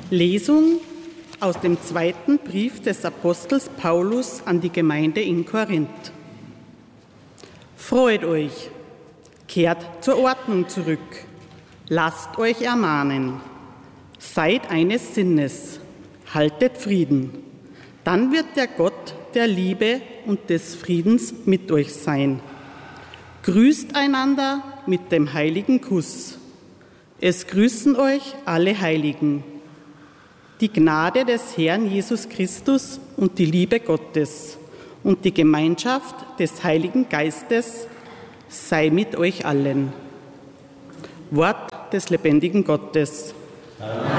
Lesung aus dem 2. Brief des Apostels Paulus an die Gemeinde in Korinth. Freut euch, kehrt zur Ordnung zurück, lasst euch ermahnen, seid eines Sinnes, haltet Frieden. Dann wird der Gott der Liebe und des Friedens mit euch sein. Grüßt einander mit dem heiligen Kuss. Es grüßen euch alle Heiligen. Die Gnade des Herrn Jesus Christus und die Liebe Gottes und die Gemeinschaft des Heiligen Geistes sei mit euch allen. Wort des lebendigen Gottes.